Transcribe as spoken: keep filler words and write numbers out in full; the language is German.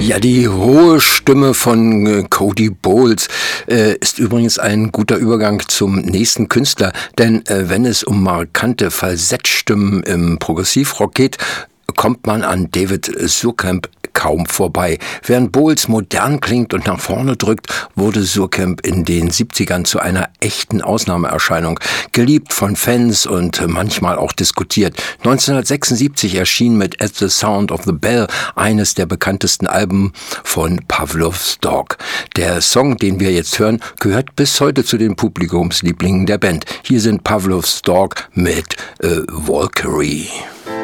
Ja, die hohe Stimme von äh, Cody Bowles äh, ist übrigens ein guter Übergang zum nächsten Künstler, denn äh, wenn es um markante Falsettstimmen im Progressivrock geht, kommt man an David Surkamp kaum vorbei. Während Bowles modern klingt und nach vorne drückt, wurde Surkamp in den siebzigern zu einer echten Ausnahmeerscheinung. Geliebt von Fans und manchmal auch diskutiert. neunzehnhundertsechsundsiebzig erschien mit At the Sound of the Bell eines der bekanntesten Alben von Pavlov's Dog. Der Song, den wir jetzt hören, gehört bis heute zu den Publikumslieblingen der Band. Hier sind Pavlov's Dog mit äh, Valkyrie.